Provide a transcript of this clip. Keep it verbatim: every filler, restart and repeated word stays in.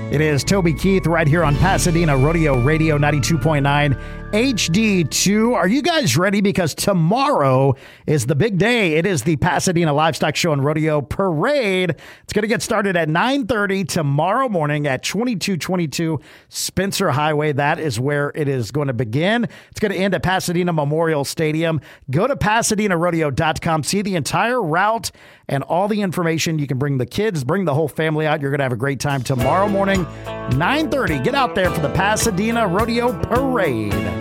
It is Toby Keith right here on Pasadena Rodeo Radio ninety-two point nine H D two. Are you guys ready? Because tomorrow is the big day. It is the Pasadena Livestock Show and Rodeo Parade. It's going to get started at nine thirty tomorrow morning at twenty-two twenty-two Spencer Highway. That is where it is going to begin. It's going to end at Pasadena Memorial Stadium. Go to Pasadena Rodeo dot com. See the entire route and all the information. You can bring the kids, bring the whole family out. You're going to have a great time tomorrow morning, nine thirty. Get out there for the Pasadena Rodeo Parade.